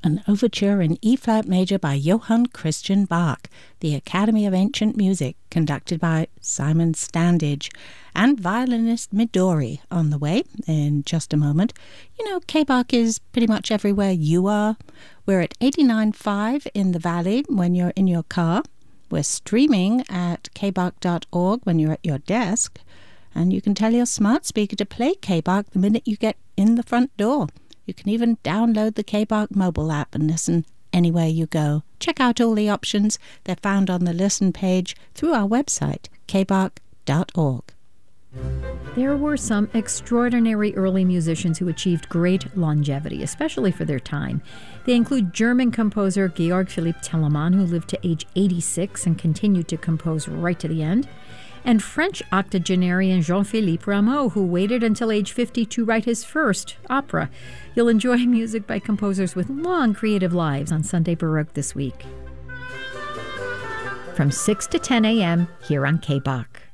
an overture in E-flat major by Johann Christian Bach, the Academy of Ancient Music, conducted by Simon Standage, and violinist Midori on the way in just a moment. You know, K-Bach is pretty much everywhere you are. We're at 89.5 in the Valley when you're in your car. We're streaming at kbach.org when you're at your desk. And you can tell your smart speaker to play K-Bach the minute you get in the front door. You can even download the K-Bach mobile app and listen anywhere you go. Check out all the options. They're found on the listen page through our website, kbach.org. There were some extraordinary early musicians who achieved great longevity, especially for their time. They include German composer Georg Philipp Telemann, who lived to age 86 and continued to compose right to the end, and French octogenarian Jean-Philippe Rameau, who waited until age 50 to write his first opera. You'll enjoy music by composers with long creative lives on Sunday Baroque this week. From 6 to 10 a.m. here on K-Bach.